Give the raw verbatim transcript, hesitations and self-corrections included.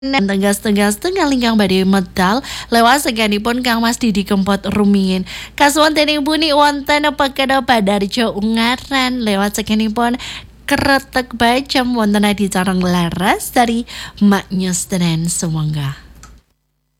Tegas-tegas tengah lingkang badhe medal lewat seganipun Kang Mas Didi Kempot rumiyin. Kasuwantening buni wonten Pekedo Padarjo Ungaran lewat seganipun Kretek Bacem wonten di Careng Laras dari Mak Nyus Tenen Sumangga.